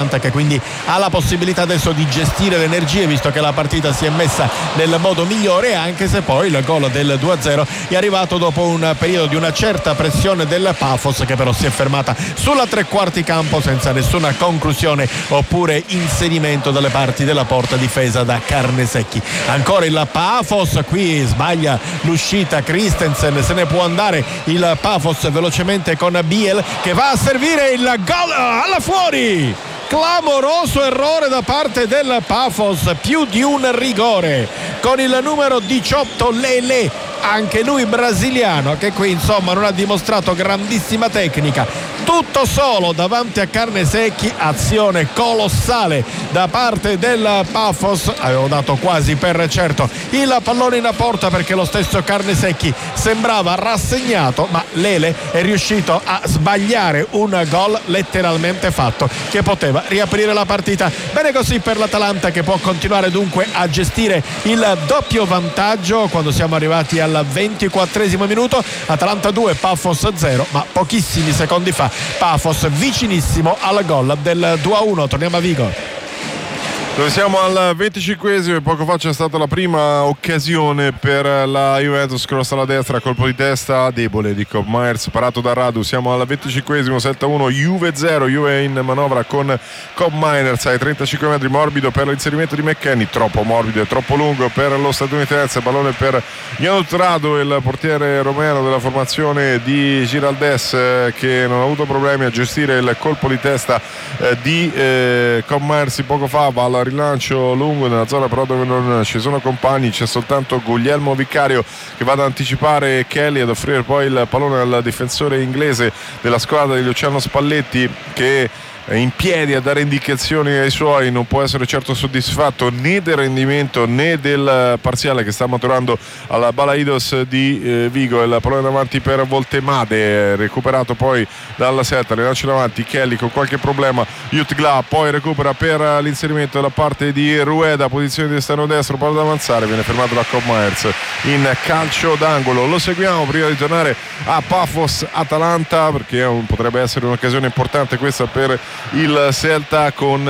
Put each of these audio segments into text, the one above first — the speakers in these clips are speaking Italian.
l'Atalanta, che quindi ha la possibilità adesso di gestire le energie, visto che la partita si è messa nel modo migliore, anche se poi il gol del 2-0 è arrivato dopo un periodo di una certa pressione del Pafos, che però si è fermata sulla tre quarti campo senza nessuna conclusione oppure inserimento dalle parti della porta difesa da Carnesecchi. Ancora il Pafos, qui sbaglia l'uscita Christensen, se ne può andare il Pafos velocemente con Biel che va a servire il gol alla fuori. Clamoroso errore da parte del Pafos, più di un rigore con il numero 18 Lele, anche lui brasiliano, che qui insomma non ha dimostrato grandissima tecnica, tutto solo davanti a Carnesecchi. Azione colossale da parte del Pafos, avevo dato quasi per certo il pallone in porta perché lo stesso Carnesecchi sembrava rassegnato, ma Lele è riuscito a sbagliare un gol letteralmente fatto che poteva riaprire la partita. Bene così per l'Atalanta, che può continuare dunque a gestire il doppio vantaggio quando siamo arrivati al 24esimo minuto. Atalanta 2, Pafos 0, ma pochissimi secondi fa Pafos vicinissimo al gol del 2-1. Torniamo a Vigo, dove siamo al 25esimo e poco fa c'è stata la prima occasione per la Juventus, cross alla destra, colpo di testa debole di Cobb Myers parato da Radu. Siamo al 25esimo, 7-1, Juve 0, Juve in manovra con Cobb Myers ai 35 metri, morbido per l'inserimento di McKennie, troppo morbido e troppo lungo per lo statunitense, pallone per Janut Radu, il portiere romeno della formazione di Giraldes, che non ha avuto problemi a gestire il colpo di testa di Cobb Myers poco fa. Va al rilancio lungo nella zona però dove non ci sono compagni, c'è soltanto Guglielmo Vicario che va ad anticipare Kelly, ad offrire poi il pallone al difensore inglese della squadra di Luciano Spalletti, che in piedi a dare indicazioni ai suoi. Non può essere certo soddisfatto né del rendimento né del parziale che sta maturando alla Balaidos di Vigo. Il pallone davanti per Voltemade, recuperato poi dalla setta, rilancio davanti Kelly con qualche problema, Jutgla poi recupera per l'inserimento dalla parte di Rueda, posizione di esterno destro, palla ad avanzare, viene fermato da Cobb Myers in calcio d'angolo. Lo seguiamo prima di tornare a Pafos Atalanta, perché potrebbe essere un'occasione importante questa per il Celta, con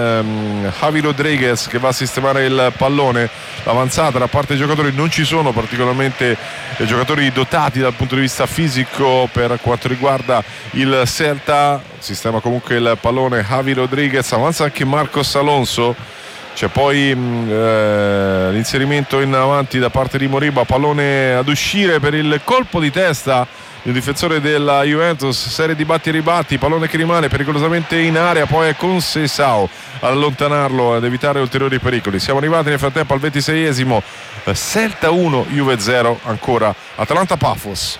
Javi Rodriguez che va a sistemare il pallone. L'avanzata da parte dei giocatori, non ci sono particolarmente giocatori dotati dal punto di vista fisico per quanto riguarda il Celta. Sistema comunque il pallone Javi Rodriguez, avanza anche Marcos Alonso. C'è poi l'inserimento in avanti da parte di Moriba, pallone ad uscire per il colpo di testa il difensore della Juventus, serie di batti e ribatti, pallone che rimane pericolosamente in area, poi è con Seisao ad allontanarlo, ad evitare ulteriori pericoli. Siamo arrivati nel frattempo al 26esimo, Celta 1, Juve 0, ancora Atalanta Pafos.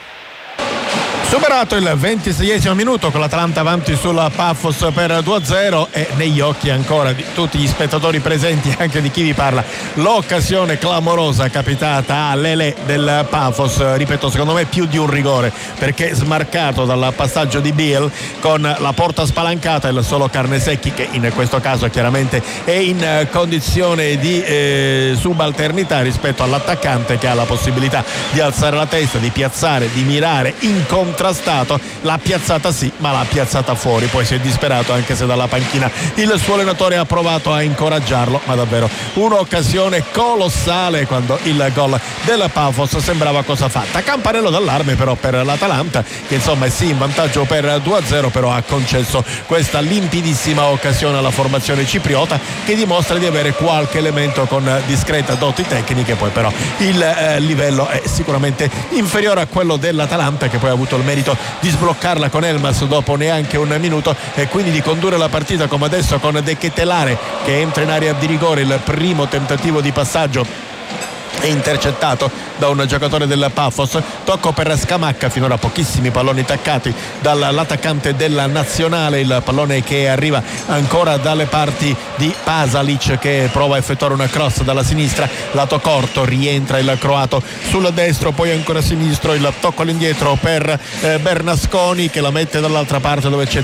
Superato il 26esimo minuto con l'Atalanta avanti sulla Pafos per 2-0 e negli occhi ancora di tutti gli spettatori presenti, anche di chi vi parla, l'occasione clamorosa capitata a Lele del Pafos. Ripeto, secondo me più di un rigore, perché smarcato dal passaggio di Biel con la porta spalancata, il solo Carnesecchi, che in questo caso chiaramente è in condizione di subalternità rispetto all'attaccante, che ha la possibilità di alzare la testa, di piazzare, di mirare incontrastato. L'ha piazzata sì, ma l'ha piazzata fuori. Poi si è disperato, anche se dalla panchina il suo allenatore ha provato a incoraggiarlo, ma davvero un'occasione colossale quando il gol del Pafos sembrava cosa fatta. Campanello d'allarme però per l'Atalanta, che insomma è sì in vantaggio per 2-0, però ha concesso questa limpidissima occasione alla formazione cipriota, che dimostra di avere qualche elemento con discreta doti tecniche. Poi però il livello è sicuramente inferiore a quello dell'Atalanta, che poi ha avuto il merito di sbloccarla con Elmas dopo neanche un minuto e quindi di condurre la partita come adesso, con De Ketelare che entra in area di rigore. Il primo tentativo di passaggio è intercettato da un giocatore del Pafos. Tocco per Scamacca, finora pochissimi palloni taccati dall'attaccante della nazionale. Il pallone che arriva ancora dalle parti di Pasalic, che prova a effettuare una cross dalla sinistra, lato corto, rientra il croato sul destro, poi ancora sinistro, il tocco all'indietro per Bernasconi, che la mette dall'altra parte dove c'è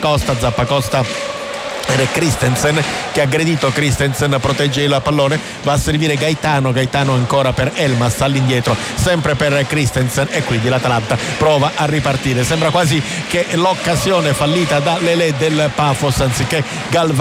Zappacosta ed è Christensen che ha aggredito. Christensen protegge il pallone, va a servire Gaetano ancora per Elmas, all'indietro sempre per Christensen, e quindi l'Atalanta prova a ripartire. Sembra quasi che l'occasione fallita da Lele del Pafos, anziché